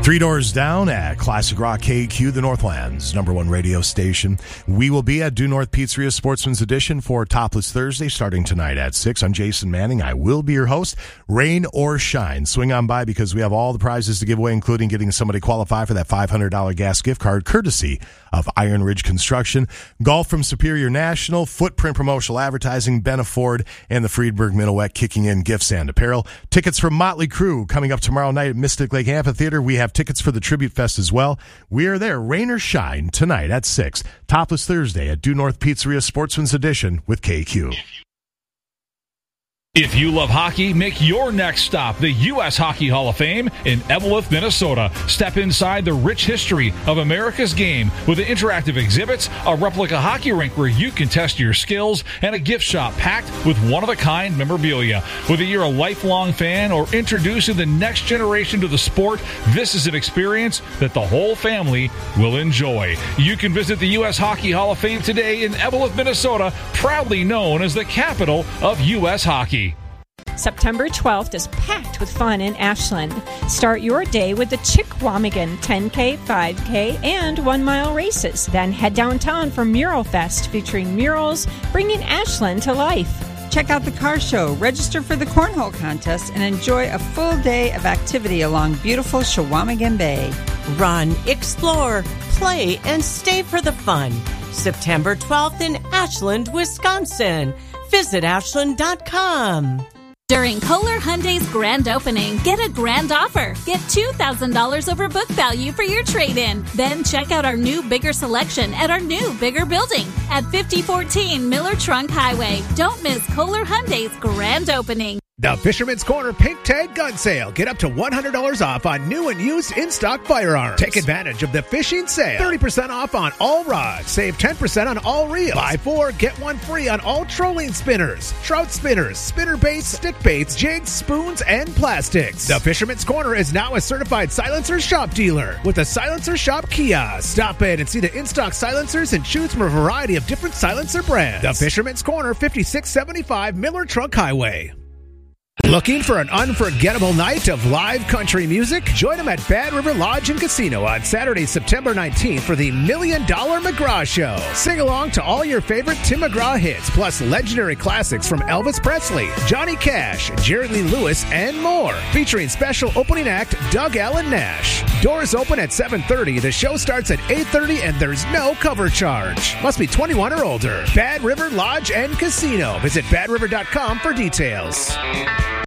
Three doors down at Classic Rock KQ, the Northland's #1 radio station. We will be at Due North Pizzeria Sportsman's Edition for Topless Thursday, starting tonight at 6. I'm Jason Manning. I will be your host. Rain or shine, swing on by because we have all the prizes to give away, including getting somebody qualified for that $500 gas gift card, courtesy of Iron Ridge Construction. Golf from Superior National, Footprint Promotional Advertising, Ben Afford, and the Friedberg Minuet kicking in gifts and apparel. Tickets for Motley Crue coming up tomorrow night at Mystic Lake Amphitheater. We have tickets for the Tribute Fest as well. We are there, rain or shine, tonight at 6. Topless Thursday at Due North Pizzeria Sportsman's Edition with KQ. If you love hockey, make your next stop the U.S. Hockey Hall of Fame in Eveleth, Minnesota. Step inside the rich history of America's game with interactive exhibits, a replica hockey rink where you can test your skills, and a gift shop packed with one-of-a-kind memorabilia. Whether you're a lifelong fan or introducing the next generation to the sport, this is an experience that the whole family will enjoy. You can visit the U.S. Hockey Hall of Fame today in Eveleth, Minnesota, proudly known as the capital of U.S. hockey. September 12th is packed with fun in Ashland. Start your day with the Chickwaumigan 10K, 5K, and 1 mile races. Then head downtown for Mural Fest, featuring murals bringing Ashland to life. Check out the car show, register for the cornhole contest, and enjoy a full day of activity along beautiful Chickwaumigan Bay. Run, explore, play, and stay for the fun. September 12th in Ashland, Wisconsin. Visit ashland.com. During Kohler Hyundai's grand opening, get a grand offer. Get $2,000 over book value for your trade-in. Then check out our new bigger selection at our new bigger building at 5014 Miller Trunk Highway. Don't miss Kohler Hyundai's grand opening. The Fisherman's Corner Pink Tag Gun Sale. Get up to $100 off on new and used in-stock firearms. Take advantage of the fishing sale. 30% off on all rods. Save 10% on all reels. Buy 4, get 1 free on all trolling spinners, trout spinners, spinner baits, stick baits, jigs, spoons, and plastics. The Fisherman's Corner is now a certified silencer shop dealer with a Silencer Shop kiosk. Stop in and see the in-stock silencers and choose from a variety of different silencer brands. The Fisherman's Corner, 5675 Miller Trunk Highway. Looking for an unforgettable night of live country music? Join them at Bad River Lodge and Casino on Saturday, September 19th for the $1 Million McGraw Show. Sing along to all your favorite Tim McGraw hits, plus legendary classics from Elvis Presley, Johnny Cash, Jerry Lee Lewis, and more. Featuring special opening act Doug Allen Nash. Doors open at 7:30. The show starts at 8:30 and there's no cover charge. Must be 21 or older. Bad River Lodge and Casino. Visit badriver.com for details.